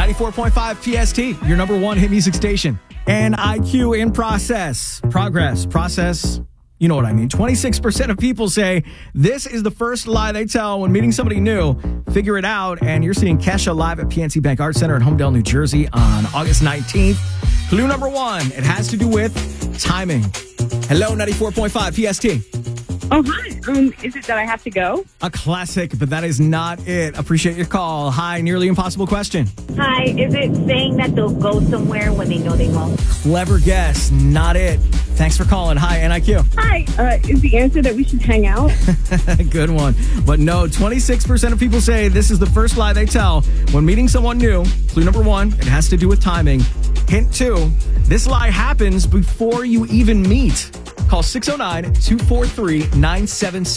94.5 PST, your number one hit music station. And IQ in process. Process. You know what I mean. 26% of people say this is the first lie they tell when meeting somebody new. Figure it out. And you're seeing Kesha live at PNC Bank Arts Center in Homedale, New Jersey on August 19th. Clue number one, it has to do with timing. Hello, 94.5 PST. Oh, hi. Is it that I have to go? A classic, but that is not it. Appreciate your call. Hi, nearly impossible question. Hi, is it saying that they'll go somewhere when they know they won't? Clever guess, not it. Thanks for calling. Hi, NIQ. Hi. Is the answer that we should hang out? Good one. But no, 26% of people say this is the first lie they tell when meeting someone new. Clue number one, it has to do with timing. Hint two, this lie happens before you even meet. Call 609-243-9777.